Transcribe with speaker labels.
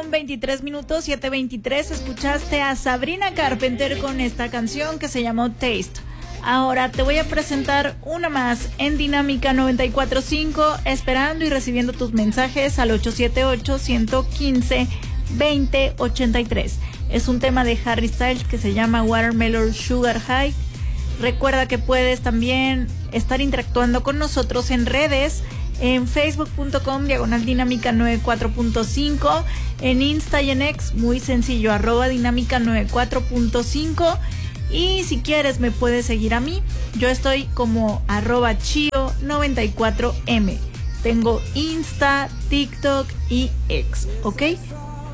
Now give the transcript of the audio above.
Speaker 1: con 23 minutos, 7:23. Escuchaste a Sabrina Carpenter con esta canción que se llamó Taste. Ahora te voy a presentar una más en Dinámica 94.5, esperando y recibiendo tus mensajes al 878-115-2083. Es un tema de Harry Styles que se llama Watermelon Sugar High. Recuerda que puedes también estar interactuando con nosotros en redes, en facebook.com/dinámica 94.5, en Insta y en X, muy sencillo, @dinámica 94.5. Y si quieres me puedes seguir a mí, yo estoy como @chio94m. Tengo Insta, TikTok y X, ¿ok?